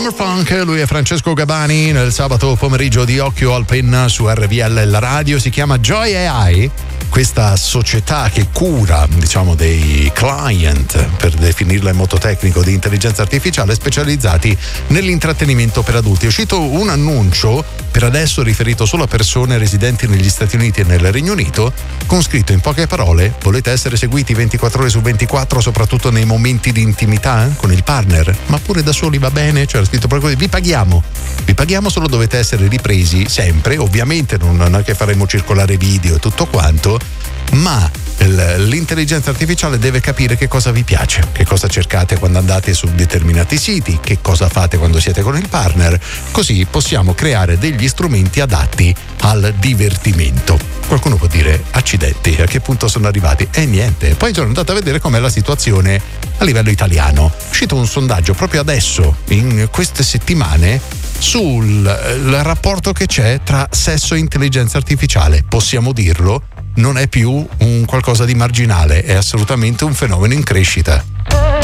Summer Funk, lui è Francesco Gabani nel sabato pomeriggio di Occhio al Penna su RVL, la radio. Si chiama Joy AI, questa società che cura, diciamo, dei client, per definirla in modo tecnico, di intelligenza artificiale specializzati nell'intrattenimento per adulti. È uscito un annuncio per adesso riferito solo a persone residenti negli Stati Uniti e nel Regno Unito, con scritto in poche parole: volete essere seguiti 24 ore su 24, soprattutto nei momenti di intimità con il partner, ma pure da soli va bene? Cioè, scritto proprio così: vi paghiamo, solo dovete essere ripresi sempre. Ovviamente non è che faremo circolare video e tutto quanto, ma l'intelligenza artificiale deve capire che cosa vi piace, che cosa cercate quando andate su determinati siti, che cosa fate quando siete con il partner, così possiamo creare degli strumenti adatti al divertimento. Qualcuno può dire: accidenti, a che punto sono arrivati? E niente. Poi sono andato a vedere com'è la situazione a livello italiano. È uscito un sondaggio proprio adesso, in queste settimane, sul rapporto che c'è tra sesso e intelligenza artificiale. Possiamo dirlo, non è più un qualcosa di marginale, è assolutamente un fenomeno in crescita.